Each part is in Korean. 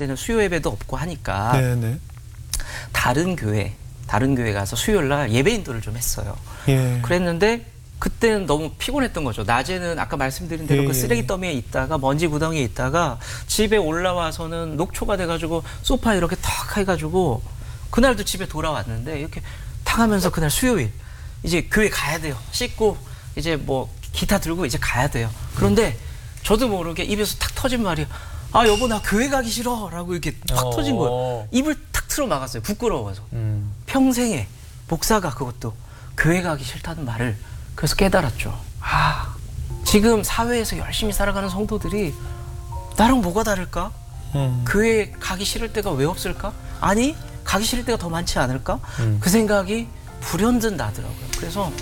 때는 수요 예배도 없고 하니까 네네. 다른 교회 가서 수요일 날 예배 인도를 좀 했어요. 예. 그랬는데 그때는 너무 피곤했던 거죠. 낮에는 아까 말씀드린 대로 예, 그 예. 쓰레기 더미에 있다가 먼지 구덩이에 있다가 집에 올라와서는 녹초가 돼가지고 소파에 이렇게 탁 해가지고 그날도 집에 돌아왔는데 이렇게 탁 하면서 그날 수요일 이제 교회 가야 돼요. 씻고 이제 뭐 기타 들고 이제 가야 돼요. 그런데 저도 모르게 입에서 탁 터진 말이 아 여보 나 교회 가기 싫어 라고 이렇게 탁 터진 거예요. 입을 탁 틀어 막았어요. 부끄러워서. 평생에 목사가 그것도 교회 가기 싫다는 말을 그래서 깨달았죠. 아 지금 사회에서 열심히 살아가는 성도들이 나랑 뭐가 다를까? 교회 가기 싫을 때가 왜 없을까? 아니 가기 싫을 때가 더 많지 않을까? 그 생각이 불현듯 나더라고요. 그래서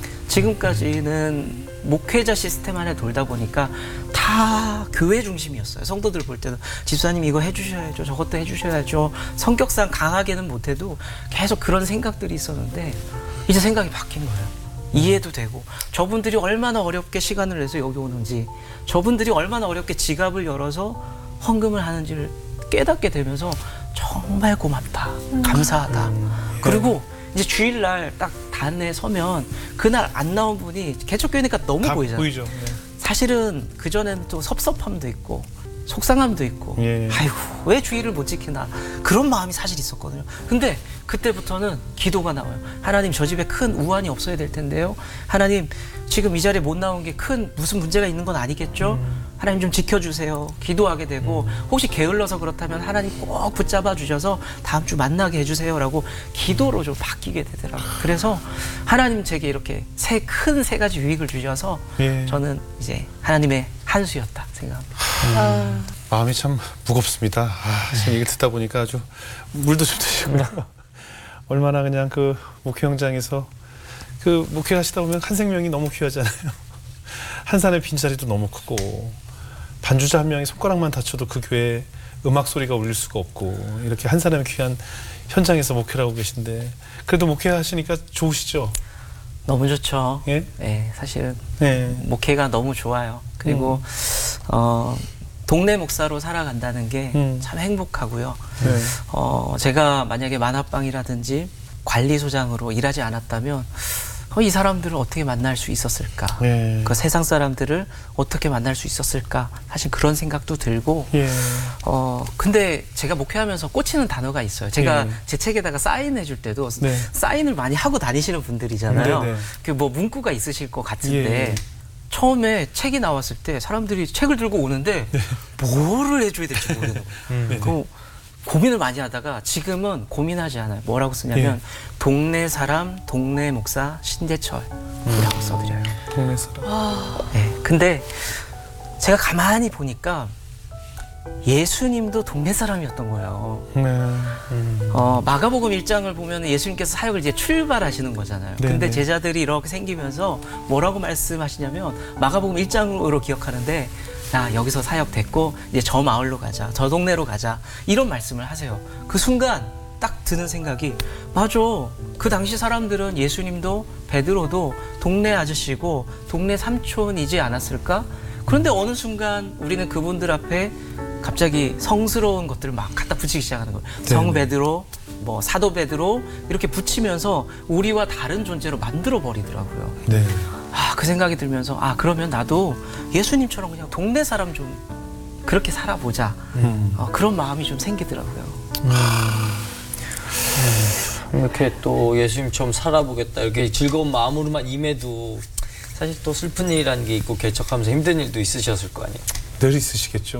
지금까지는 목회자 시스템 안에 돌다 보니까 다 교회 중심이었어요. 성도들 볼 때는 집사님 이거 해주셔야죠. 저것도 해주셔야죠. 성격상 강하게는 못해도 계속 그런 생각들이 있었는데 이제 생각이 바뀐 거예요. 이해도 되고 저분들이 얼마나 어렵게 시간을 내서 여기 오는지 저분들이 얼마나 어렵게 지갑을 열어서 헌금을 하는지를 깨닫게 되면서 정말 고맙다. 감사하다. 그리고 이제 주일날 딱 단에 서면 그날 안 나온 분이 개척교회니까 너무 보이잖아요. 보이죠. 네. 사실은 그전에는 또 섭섭함도 있고 속상함도 있고 예. 아이고 왜 주일을 못 지키나 그런 마음이 사실 있었거든요. 근데 그때부터는 기도가 나와요. 하나님 저 집에 큰 우환이 없어야 될 텐데요. 하나님 지금 이 자리에 못 나온 게 큰 무슨 문제가 있는 건 아니겠죠? 하나님 좀 지켜주세요. 기도하게 되고 혹시 게을러서 그렇다면 하나님 꼭 붙잡아 주셔서 다음 주 만나게 해주세요라고 기도로 좀 바뀌게 되더라고요. 그래서 하나님 제게 이렇게 큰 세 가지 유익을 주셔서 예. 저는 이제 하나님의 한 수였다 생각합니다. 마음이 참 무겁습니다. 지금 얘기 듣다 보니까 아주 물도 좀 드시고요. 얼마나 그냥 그 목회 현장에서 그 목회하시다 보면 한 생명이 너무 귀하잖아요. 한 산의 빈자리도 너무 크고 반주자 한 명이 손가락만 다쳐도 그 교회에 음악 소리가 울릴 수가 없고 이렇게 한 사람의 귀한 현장에서 목회를 하고 계신데 그래도 목회하시니까 좋으시죠? 너무 좋죠. 예? 네, 사실은 네. 목회가 너무 좋아요. 그리고 동네 목사로 살아간다는 게 참 행복하고요. 네. 제가 만약에 만화방이라든지 관리소장으로 일하지 않았다면 이 사람들을 어떻게 만날 수 있었을까? 예. 그 세상 사람들을 어떻게 만날 수 있었을까? 사실 그런 생각도 들고 예. 근데 제가 목회하면서 꽂히는 단어가 있어요. 제가 예. 제 책에다가 사인해 줄 때도 네. 사인을 많이 하고 다니시는 분들이잖아요. 네, 네. 그 뭐 문구가 있으실 것 같은데 예. 처음에 책이 나왔을 때 사람들이 책을 들고 오는데 뭐를 해줘야 될지 모르는 거예요. 그 고민을 많이 하다가 지금은 고민하지 않아요. 뭐라고 쓰냐면 동네 사람, 동네 목사, 신대철이라고 써드려요. 동네 사람. 네, 근데 제가 가만히 보니까 예수님도 동네 사람이었던 거예요. 네. 마가복음 1장을 보면 예수님께서 사역을 이제 출발하시는 거잖아요. 네네. 근데 제자들이 이렇게 생기면서 뭐라고 말씀하시냐면 마가복음 1장으로 기억하는데 야 여기서 사역 됐고 이제 저 마을로 가자, 저 동네로 가자 이런 말씀을 하세요. 그 순간 딱 드는 생각이 맞아. 그 당시 사람들은 예수님도 베드로도 동네 아저씨고 동네 삼촌이지 않았을까? 그런데 어느 순간 우리는 그분들 앞에 갑자기 성스러운 것들을 막 갖다 붙이기 시작하는 거예요. 성 베드로, 뭐 사도 베드로 이렇게 붙이면서 우리와 다른 존재로 만들어 버리더라고요. 네. 그 생각이 들면서 그러면 나도 예수님처럼 그냥 동네 사람 좀 그렇게 살아보자. 그런 마음이 좀 생기더라고요. 이렇게 또 예수님처럼 살아보겠다 이렇게 즐거운 마음으로만 임해도 사실 또 슬픈 일이라는 게 있고 개척하면서 힘든 일도 있으셨을 거 아니에요. 늘 있으시겠죠.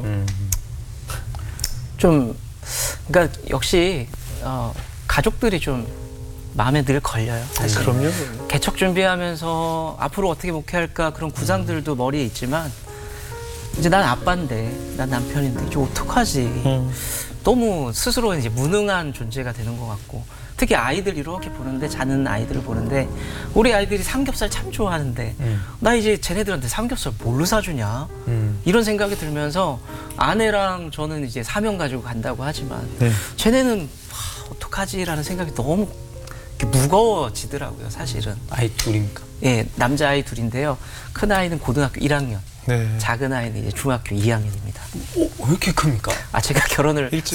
좀 그러니까 역시 가족들이 좀 마음에 늘 걸려요. 사실. 그럼요. 개척 준비하면서 앞으로 어떻게 목회할까 그런 구상들도 머리에 있지만 이제 난 아빠인데 난 남편인데 이제 어떡하지. 너무 스스로 이제 무능한 존재가 되는 것 같고 특히 아이들 이렇게 보는데 자는 아이들을 보는데 우리 아이들이 삼겹살 참 좋아하는데 나 이제 쟤네들한테 삼겹살 뭘로 사주냐 이런 생각이 들면서 아내랑 저는 이제 사명 가지고 간다고 하지만 네. 쟤네는 어떡하지라는 생각이 너무 무거워지더라고요. 사실은. 아이 둘입니까? 예, 남자아이 둘인데요. 큰 아이는 고등학교 1학년 네. 작은 아이는 이제 중학교 2학년입니다. 왜 이렇게 큽니까? 제가 결혼을